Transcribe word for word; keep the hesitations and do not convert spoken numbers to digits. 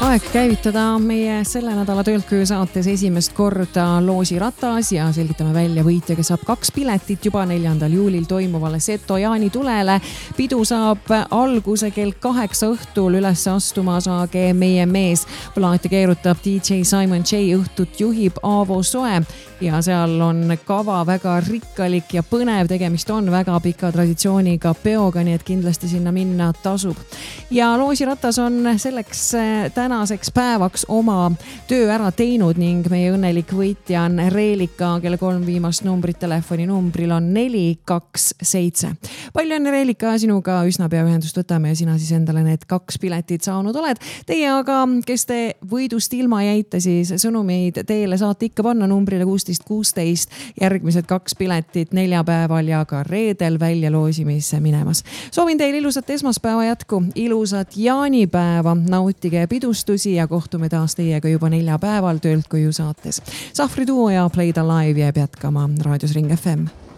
Aeg käivitada meie selle nädala Töölt-Koju saates esimest korda loosiratas ja selgitame välja võitja, kes saab kaks piletit juba neljandal juulil toimuvale Seto jaanitulele. Pidu saab alguse kell kaheksa õhtul, üles astuma saage meie mees. Plaati keerutab D J Simon J, õhtut juhib Aavo Soe ja seal on kava väga rikkalik ja põnev. Tegemist on väga pika traditsiooniga peoga, nii et kindlasti sinna minna tasub. Ja loosiratas on selleks tänaseks päevaks oma töö ära teinud ning meie õnnelik võitja on Reelika, kelle kolm viimast numbrit telefoni numbril on neli kaks seitse. Palju enne Reelika, sinuga üsna pea ühendust võtame ja sina siis endale need kaks piletit saanud oled. Teie aga, kes te võidust ilma jäite, siis sõnumeid teile saate ikka panna numbrile kuusteist kuusteist. Järgmised kaks piletit neljapäeval ja ka reedel välja loosimisse minemas. Soovin teile ilusat esmaspäeva jätku, ilusat jaanipäeva, nautige pidustusi ja kohtume taas teiega juba neljapäeval Töölt-Koju saates. Sahvri duo ja Play the Live jääb jätkama raadios Ring F M.